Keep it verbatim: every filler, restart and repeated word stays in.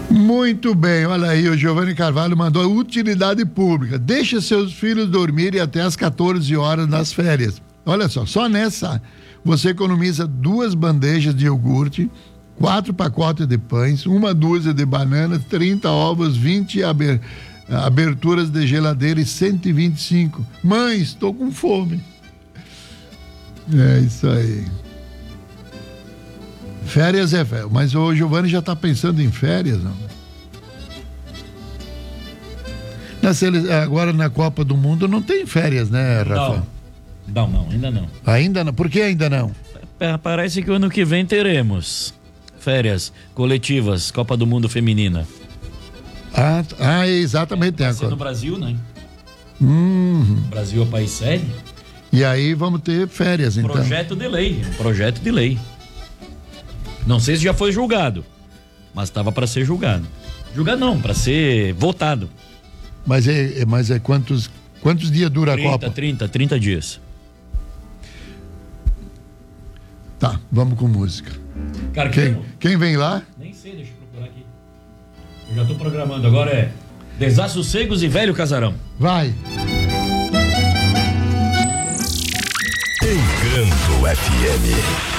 Muito bem, olha aí, o Giovanni Carvalho mandou utilidade pública. Deixa seus filhos dormirem até as quatorze horas nas férias. Olha só, só nessa você economiza duas bandejas de iogurte, quatro pacotes de pães, uma dúzia de bananas, trinta ovos, vinte aber, aberturas de geladeira e cento e vinte e cinco. Mãe, estou com fome. É isso aí. Férias é férias, mas o Giovanni já está pensando em férias, não? Na sele... Agora na Copa do Mundo não tem férias, né, Rafa? Não, não, não, ainda não. Ainda não? Por que ainda não? Parece que o ano que vem teremos férias coletivas, Copa do Mundo Feminina. Ah, ah exatamente. É, vai tem ser a... no Brasil, né? Uhum. Brasil é o país sede. E aí vamos ter férias, então. Projeto de lei, projeto de lei. Não sei se já foi julgado, mas estava para ser julgado. Julgado não, para ser votado. Mas é, mas é quantos, quantos dias dura trinta, a Copa? trinta, trinta dias. Tá, vamos com música. Cara, quem, quem vem lá? Nem sei, deixa eu procurar aqui. Eu já tô programando, agora é Desassossegos e Velho Casarão. Vai. Encanto F M.